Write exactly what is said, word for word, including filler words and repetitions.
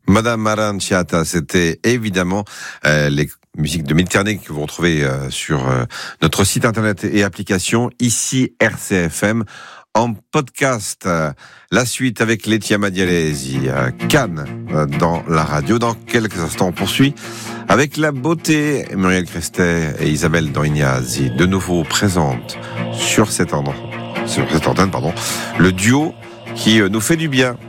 Madame Aranciata, c'était évidemment euh, les musiques de Méditerranée que vous retrouvez euh, sur euh, notre site internet et application, ici R C F M, en podcast. Euh, la suite avec Laetitia Madialesi, euh, Cannes euh, dans la radio. Dans quelques instants, on poursuit avec la beauté. Muriel Crestet et Isabelle Doignazzi, de nouveau présentes sur cette, endroit, sur cette antenne, pardon, le duo qui euh, nous fait du bien.